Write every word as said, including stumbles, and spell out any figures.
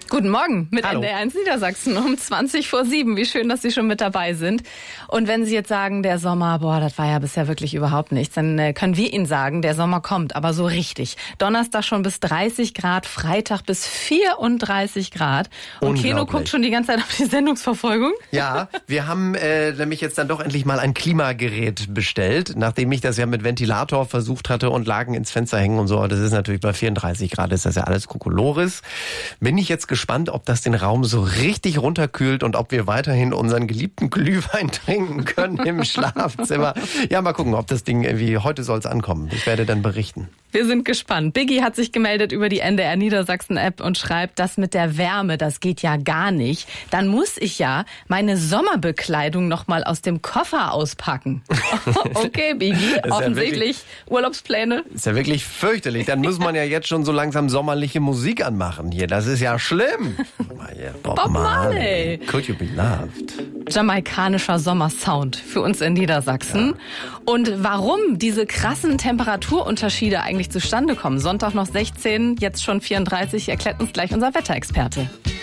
Guten Morgen mit Hallo. N D R eins Niedersachsen um zwanzig vor sieben. Wie schön, dass Sie schon mit dabei sind. Und wenn Sie jetzt sagen, der Sommer, boah, das war ja bisher wirklich überhaupt nichts, dann äh, können wir Ihnen sagen, der Sommer kommt, aber so richtig. Donnerstag schon bis dreißig Grad, Freitag bis vierunddreißig Grad. Und Keno guckt schon die ganze Zeit auf die Sendungsverfolgung. Ja, wir haben äh, nämlich jetzt dann doch endlich mal ein Klimagerät bestellt, nachdem ich das ja mit Ventilator versucht hatte und Lagen ins Fenster hängen und so. Das ist natürlich bei vierunddreißig Grad, ist das ja alles Kokolores. Bin ich jetzt gespannt, ob das den Raum so richtig runterkühlt und ob wir weiterhin unseren geliebten Glühwein trinken können im Schlafzimmer. Ja, mal gucken, ob das Ding irgendwie, heute soll es ankommen. Ich werde dann berichten. Wir sind gespannt. Biggie hat sich gemeldet über die N D R Niedersachsen App und schreibt, das mit der Wärme, das geht ja gar nicht. Dann muss ich ja meine Sommerbekleidung noch mal aus dem Koffer auspacken. Okay, Biggie, offensichtlich ja wirklich, Urlaubspläne. Ist ja wirklich fürchterlich. Dann muss man ja jetzt schon so langsam sommerliche Musik anmachen hier. Das ist ja schlimm. Bob, Bob Marley. Marley. Could you be loved? Jamaikanischer Sommersound für uns in Niedersachsen. Ja. Und warum diese krassen Temperaturunterschiede eigentlich zustande kommen. Sonntag noch sechzehn, jetzt schon vierunddreißig, erklärt uns gleich unser Wetterexperte.